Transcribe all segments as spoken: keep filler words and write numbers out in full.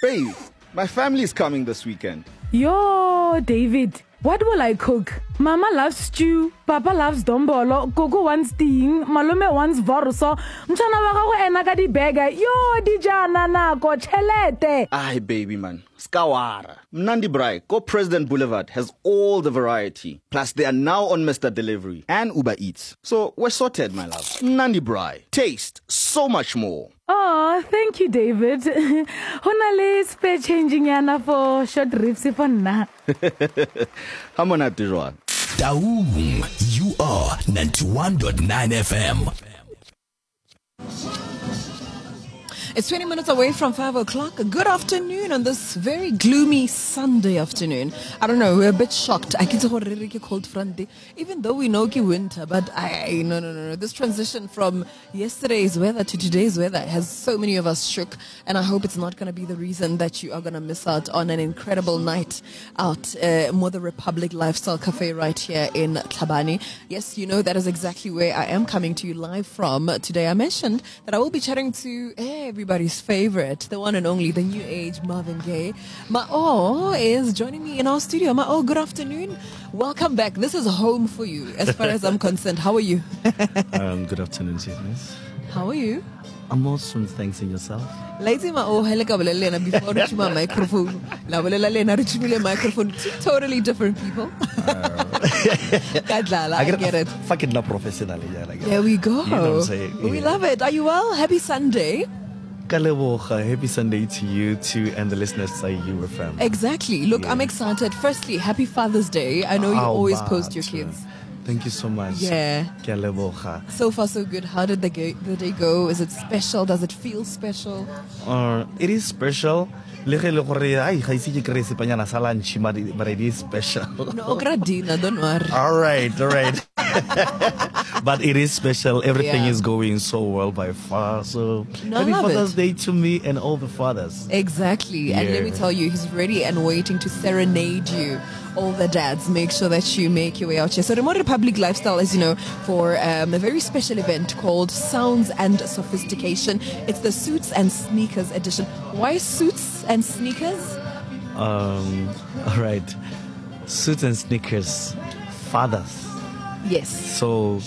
Babe, my family's coming this weekend. Yo, David, what will I cook? Mama loves stew, Papa loves dombolo, Gogo wants ting, Malome wants vorso, Mchana wako ena ka di burger. Yo, di jana nako chelete. Aye, baby man. Skawara. Mnandi Brai, Go President Boulevard has all the variety. Plus, they are now on Mister Delivery and Uber Eats. So, we're sorted, my love. Mnandi Brai. Taste so much more. Oh, thank you, David. Honale spare changing yana for short ribs for na. Hamona Tijwa. Taung, you are ninety-one point nine F M. It's twenty minutes away from five o'clock. Good afternoon on this very gloomy Sunday afternoon. I don't know, we're a bit shocked. I can say cold front day, even though we know it's winter, but I, no, no, no, no. This transition from yesterday's weather to today's weather has so many of us shook, and I hope it's not going to be the reason that you are going to miss out on an incredible night out, uh, Mother Republic Lifestyle Cafe right here in Tlhabane. Yes, you know, that is exactly where I am coming to you live from today. I mentioned that I will be chatting to everybody. Everybody's favorite, the one and only, the new age Marvin Gaye. Ma'o is joining me in our studio. Ma'o, good afternoon. Welcome back. This is home for you, as far as I'm concerned. How are you? um, good afternoon, Miss. How are you? I'm awesome, thanks, and yourself? Lazy Ma'o, hello, before reaching my microphone. La microphone. Two totally different people. I get it. Fucking not professionally. Yeah, like there we go. You know what I'm saying? We yeah. love it. Are you well? Happy Sunday. Happy Sunday to you too, and the listeners say you were from. Exactly. Look, yeah. I'm excited. Firstly, happy Father's Day. I know you oh, always but, post your kids. Thank you so much. Yeah. So far, so good. How did the, go- the day go? Is it special? Does it feel special? Uh, it is special. But it is special. No, gradina, don't worry. All right, all right. But it is special. Everything Yeah. is going so well by far. So No, happy love Father's it. Day to me and all the fathers. Exactly. And let me Yeah. tell you, he's ready and waiting to serenade you. All the dads, make sure that you make your way out here. So Remote Republic Lifestyle, as you know, for um, a very special event called Sounds and Sophistication. It's the Suits and Sneakers edition. Why suits and sneakers? Um, all right. Suits and sneakers. Fathers. Yes. So,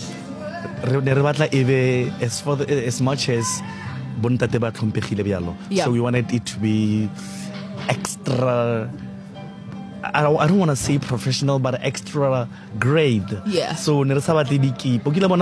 as, for the, as much as Yeah. so we wanted it to be extra. I don't, I don't want to say professional, but extra grade. Yeah. So,